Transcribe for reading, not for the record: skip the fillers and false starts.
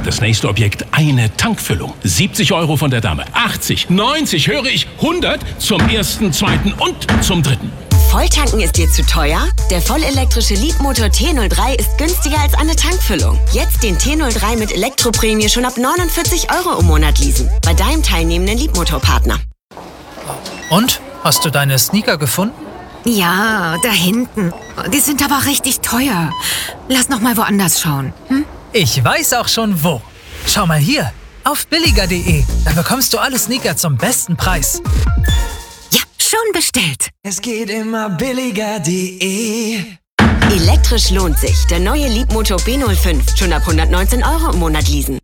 Das nächste Objekt, eine Tankfüllung. 70 € von der Dame. 80, 90, höre ich, 100 zum ersten, zweiten und zum dritten. Volltanken ist dir zu teuer? Der vollelektrische Leapmotor T03 ist günstiger als eine Tankfüllung. Jetzt den T03 mit Elektroprämie schon ab 49 € im Monat leasen. Bei deinem teilnehmenden Leapmotor-Partner. Und? Hast du deine Sneaker gefunden? Ja, da hinten. Die sind aber richtig teuer. Lass noch mal woanders schauen. Hm? Ich weiß auch schon wo. Schau mal hier, auf billiger.de. Da bekommst du alle Sneaker zum besten Preis. Ja, schon bestellt. Es geht immer billiger.de. Elektrisch lohnt sich. Der neue Leapmotor B05. Schon ab 119 € im Monat leasen.